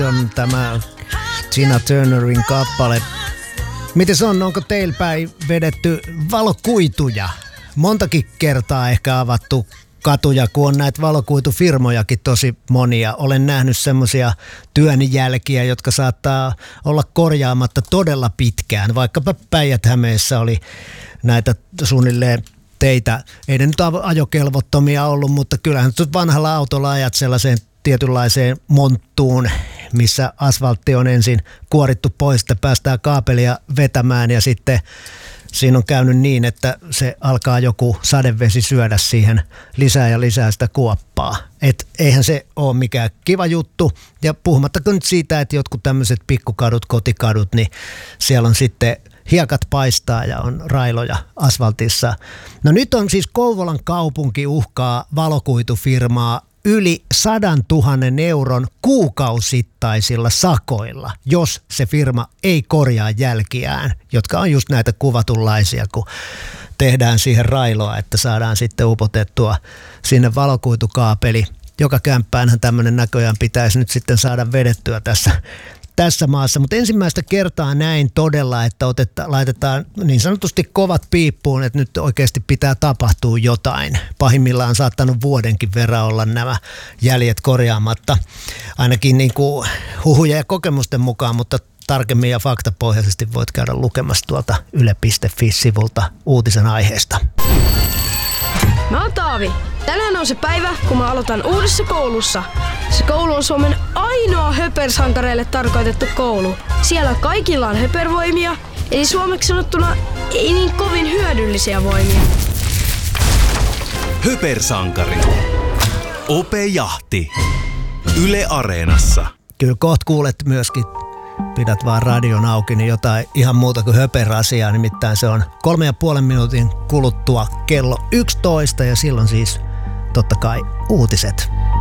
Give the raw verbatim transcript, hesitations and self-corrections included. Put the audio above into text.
on tämä Tina Turnerin kappale. Miten se on? Onko teillä päin vedetty valokuituja? Montakin kertaa ehkä avattu katuja, kun on näitä valokuitufirmojakin tosi monia. Olen nähnyt semmoisia työnjälkiä, jotka saattaa olla korjaamatta todella pitkään. Vaikkapa Päijät-Hämeessä oli näitä suunnilleen teitä. Ei ne nyt ajokelvottomia ollut, mutta kyllähän nyt vanhalla autolla ajat sellaiseen tietynlaiseen monttuun, missä asfaltti on ensin kuorittu pois, että päästään kaapelia vetämään ja sitten siinä on käynyt niin, että se alkaa joku sadevesi syödä siihen lisää ja lisää sitä kuoppaa. Et eihän se ole mikään kiva juttu. Ja puhumattakaan nyt siitä, että jotkut tämmöiset pikkukadut, kotikadut, niin siellä on sitten hiekat paistaa ja on railoja asfaltissa. No nyt on siis Kouvolan kaupunki uhkaa valokuitufirmaa yli sadan tuhannen euron kuukausittaisilla sakoilla, jos se firma ei korjaa jälkiään, jotka on just näitä kuvatunlaisia, kun tehdään siihen railoa, että saadaan sitten upotettua sinne valokuitukaapeli. Joka kämppäänhän tämmöinen näköjään pitäisi nyt sitten saada vedettyä tässä tässä maassa, mutta ensimmäistä kertaa näin todella, että otetta, laitetaan niin sanotusti kovat piippuun, että nyt oikeasti pitää tapahtua jotain. Pahimmillaan on saattanut vuodenkin verran olla nämä jäljet korjaamatta, ainakin niin kuin huhuja ja kokemusten mukaan, mutta tarkemmin ja faktapohjaisesti voit käydä lukemassa tuolta yle piste fi-sivulta uutisen aiheesta. Mä oon Taavi. Tänään on se päivä, kun mä aloitan uudessa koulussa. Se koulu on Suomen ainoa höpersankareille tarkoitettu koulu. Siellä kaikilla on höpervoimia, eli suomeksi sanottuna ei niin kovin hyödyllisiä voimia. Höpersankari. Ope Jahti. Yle Areenassa. Kyllä kohta kuulet myöskin, pidät vaan radion auki, niin jotain ihan muuta kuin höperasiaa. Nimittäin se on kolme ja puolen minuutin kuluttua kello yksitoista ja silloin siis totta kai uutiset.